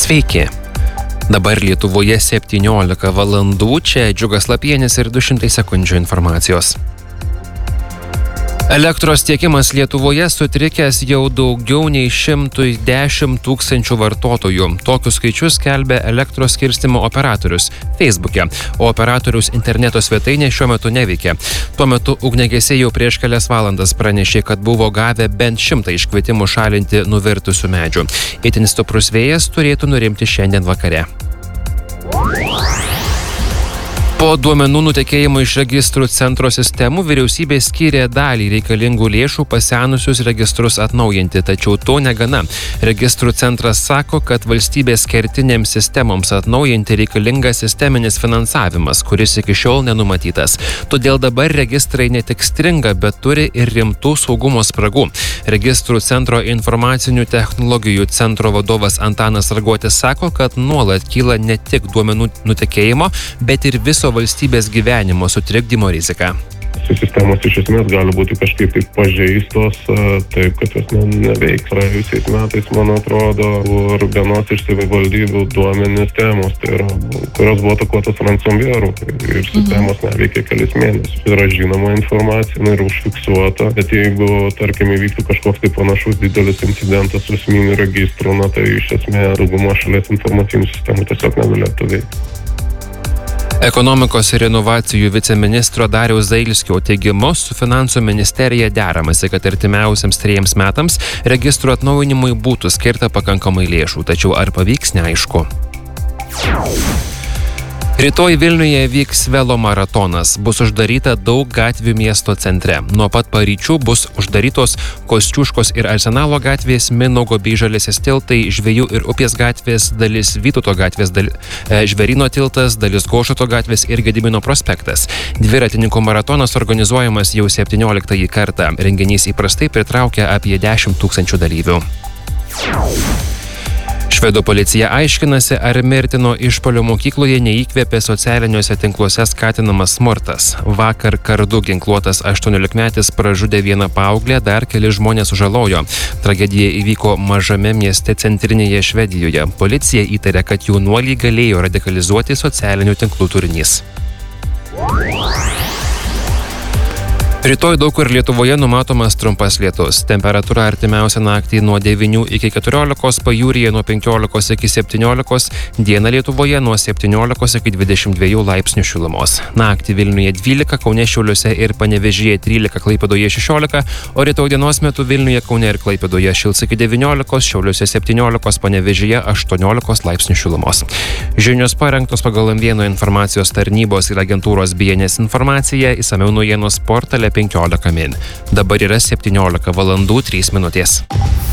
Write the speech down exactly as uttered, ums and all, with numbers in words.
Sveiki. Dabar Lietuvoje septyniolika valandų, čia Džiugas Lapienis ir du šimtai sekundžių informacijos. Elektros tiekimas Lietuvoje sutrikęs jau daugiau nei šimtas dešimt tūkstančių vartotojų. Tokius skaičius skelbia elektros skirstymo operatorius Facebook'e, o operatoriaus interneto svetainė šiuo metu neveikia. Tuo metu ugniagesiai jau prieš kelias valandas pranešė, kad buvo gavę bent šimtą iškvietimų šalinti nuvirtusių medžių. Itin stiprus vėjas turėtų nurimti šiandien vakare. Po duomenų nutekėjimo iš registrų centro sistemų vyriausybė skyrė dalį reikalingų lėšų pasenusius registrus atnaujinti, tačiau to negana. Registrų centras sako, kad valstybės kertinėms sistemoms atnaujinti reikalingas sisteminis finansavimas, kuris iki šiol nenumatytas. Todėl dabar registrai ne tik stringa, bet turi ir rimtų saugumo spragų. Registrų centro informacinių technologijų centro vadovas Antanas Ragotis sako, kad nuolat kyla ne tik duomenų nutekėjimo, bet ir viso valstybės gyvenimo sutrikdymo rizika. Sistemos iš esmės gali būti kažkaip taip pažeistos, taip kad jos ne, neveiks. Praėjusiais metais, man atrodo, ir vienos iš savivaldybių duomenys temos, tai yra, kurios buvo atakuotos ransomware ir sistemos neveikia kelis mėnesius. Yra žinoma informacija ir užfiksuota, bet jeigu, tarkim, įvyktų kažkoks tai panašus didelis incidentas su esminiu registru, na tai iš esmės dauguma šalies informacinių sistemų tiesiog negalėtų veikti. Ekonomikos ir inovacijų viceministro Dariaus Zailskio teigimu, su finansų ministerija deramasi, kad artimiausiams trejiems metams registrų atnaujinimui būtų skirta pakankamai lėšų, tačiau ar pavyks, neaišku. Rytoj Vilniuje vyks velo maratonas. Bus uždaryta daug gatvių miesto centre. Nuo pat paryčių bus uždarytos Kosciuškos ir Arsenalo gatvės, Mindaugo bei Žaliasis tiltai, Žvejų ir Upės gatvės, dalis Vytauto gatvės, dal, e, Žvėryno tiltas, dalis Gošuto gatvės ir Gedimino prospektas. Dviratininkų maratonas organizuojamas jau septynioliktąjį kartą. Renginys įprastai pritraukia apie dešimt tūkstančių dalyvių. Švedų policija aiškinasi, ar mirtino išpuolio mokykloje neįkvėpė socialiniuose tinkluose skatinamas smurtas. Vakar kardu ginkluotas aštuoniolikmetis pražudė vieną paauglę, dar keli žmonės sužalojo. Tragedija įvyko mažame mieste centrinėje Švedijoje. Policija įtarė, kad jaunuolį galėjo radikalizuoti socialinių tinklų turinys. Rytoj daug kur Lietuvoje numatomas trumpas lietus. Temperatūra artimiausią naktį nuo devynių iki keturiolikos, pajūryje nuo penkiolikos iki septyniolikos, dieną Lietuvoje nuo septyniolikos iki dvidešimt dviejų laipsnių šilumos. Naktį Vilniuje dvylika, Kaune, Šiauliuose ir Panevėžyje trylika, Klaipėdoje šešiolika, o rytoj dienos metu Vilniuje, Kaune ir Klaipėdoje šils iki devyniolikos, Šiauliuose septyniolikos, Panevėžyje aštuoniolikos laipsnių šilumos. Žinios parengtos pagal M vieno informacijos tarnybos ir agentūros B N S informaciją, išsamiau naujienos portale penkiolika min. Dabar yra septyniolika valandų trys minutės.